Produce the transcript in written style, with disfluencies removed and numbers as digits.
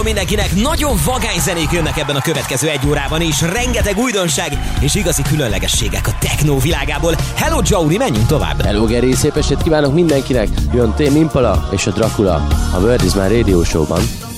kívánnom mindenkinek, nagyon vagány zenék jönnek ebben a következő egy órában is, rengeteg újdonság és igazi különlegességek a techno világából. Hello Jouri, menjünk tovább! Hello Geri, szép estét kívánok mindenkinek! Jön Tame Impala és a Dracula a World Is My Radio Show-ban.